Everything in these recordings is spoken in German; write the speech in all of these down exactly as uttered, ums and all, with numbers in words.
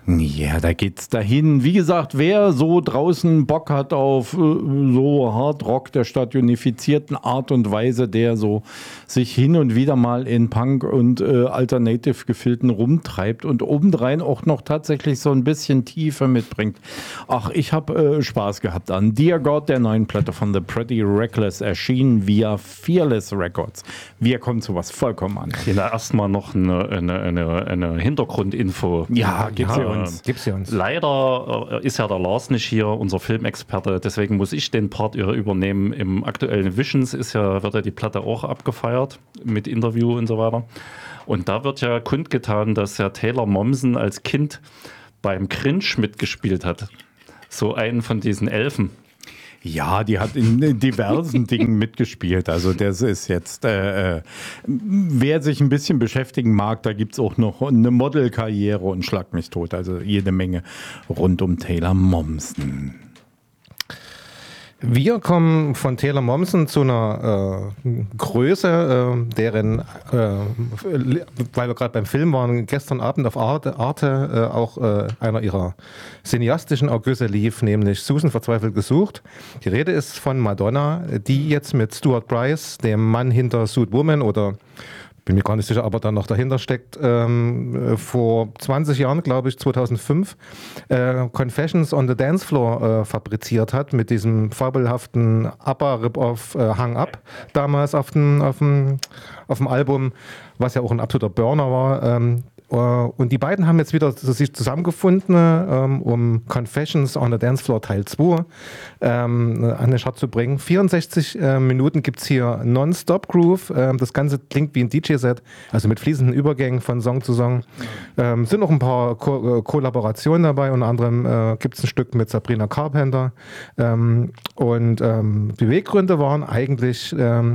Ja, da geht's dahin. Wie gesagt, wer so draußen Bock hat auf äh, so Hardrock der stadionifizierten Art und Weise, der so sich hin und wieder mal in Punk und äh, Alternative-Gefilden rumtreibt und obendrein auch noch tatsächlich so ein bisschen Tiefe mitbringt. Ach, ich habe äh, Spaß gehabt an Dear God, der neuen Platte von The Pretty Reckless, erschienen via Fearless Records. Wir kommen zu was vollkommen anderes. Erstmal noch eine, eine, eine, eine Hintergrundinfo. Ja, gibt's ja. Uns. Gibt's ja uns. Leider äh, ist ja der Lars nicht hier, unser Filmexperte, deswegen muss ich den Part übernehmen. Im aktuellen Visions ist ja, wird ja die Platte auch abgefeiert mit Interview und so weiter. Und da wird ja kundgetan, dass ja Taylor Momsen als Kind beim Cringe mitgespielt hat. So einen von diesen Elfen. Ja, die hat in diversen Dingen mitgespielt. Also das ist jetzt, äh, wer sich ein bisschen beschäftigen mag, da gibt es auch noch eine Modelkarriere und Schlag mich tot. Also jede Menge rund um Taylor Momsen. Wir kommen von Taylor Momsen zu einer äh, Größe, äh, deren, äh, weil wir gerade beim Film waren, gestern Abend auf Arte, Arte äh, auch äh, einer ihrer cineastischen Ergüsse lief, nämlich Susan verzweifelt gesucht. Die Rede ist von Madonna, die jetzt mit Stuart Price, dem Mann hinter Suit Woman oder bin mir gar nicht sicher, aber dann noch dahinter steckt, ähm, vor zwanzig Jahren, glaube ich, zweitausendfünf, äh, Confessions on the Dance Floor äh, fabriziert hat, mit diesem fabelhaften ABBA-Rip-Off äh, Hang Up, damals auf dem, auf, dem, auf dem Album, was ja auch ein absoluter Burner war. Ähm, Und die beiden haben jetzt wieder sich zusammengefunden, ähm, um Confessions on the Dance Floor Teil zwei ähm, an den Start zu bringen. vierundsechzig äh, Minuten gibt es hier Non-Stop-Groove. Ähm, das Ganze klingt wie ein D J-Set, also mit fließenden Übergängen von Song zu Song. Ähm, sind noch ein paar Ko- äh, Kollaborationen dabei, unter anderem äh, gibt es ein Stück mit Sabrina Carpenter. Ähm, und ähm, Beweggründe waren eigentlich... Ähm,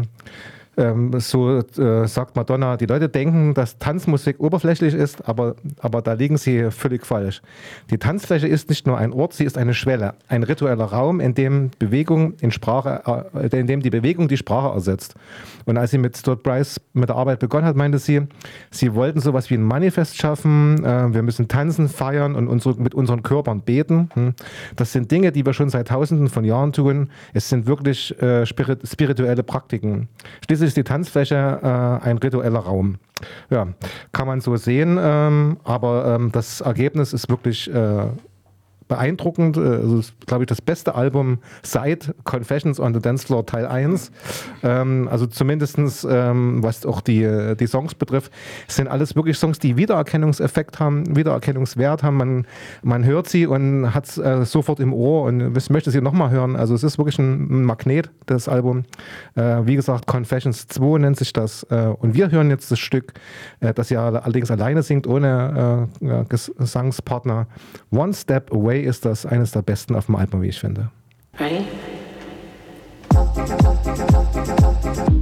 Ähm, so äh, sagt Madonna, die Leute denken, dass Tanzmusik oberflächlich ist, aber, aber da liegen sie völlig falsch. Die Tanzfläche ist nicht nur ein Ort, sie ist eine Schwelle, ein ritueller Raum, in dem Bewegung in Sprache, äh, in dem die Bewegung die Sprache ersetzt. Und als sie mit Stuart Price mit der Arbeit begonnen hat, meinte sie, sie wollten sowas wie ein Manifest schaffen, äh, wir müssen tanzen, feiern und unsere, mit unseren Körpern beten. Hm. Das sind Dinge, die wir schon seit tausenden von Jahren tun. Es sind wirklich äh, spirit- spirituelle Praktiken. Schließlich ist die Tanzfläche äh, ein ritueller Raum. Ja, kann man so sehen, ähm, aber ähm, das Ergebnis ist wirklich äh, beeindruckend. Also, glaube ich, das beste Album seit Confessions on the Dance Floor Teil eins. Ähm, also zumindestens, ähm, was auch die, die Songs betrifft, sind alles wirklich Songs, die Wiedererkennungseffekt haben, Wiedererkennungswert haben. Man, man hört sie und hat es äh, sofort im Ohr und möchte sie nochmal hören. Also es ist wirklich ein Magnet, das Album. Äh, wie gesagt, Confessions zwei nennt sich das. Äh, und wir hören jetzt das Stück, äh, das ja allerdings alleine singt, ohne äh, Gesangspartner. One Step Away ist das eines der besten auf dem Album, wie ich finde. Ready?